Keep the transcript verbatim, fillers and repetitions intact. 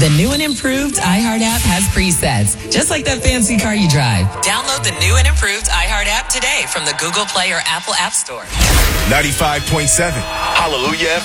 The new and improved iHeart app has presets, just like that fancy car you drive. Download the new and improved iHeart app today from the Google Play or Apple App Store. ninety-five point seven Hallelujah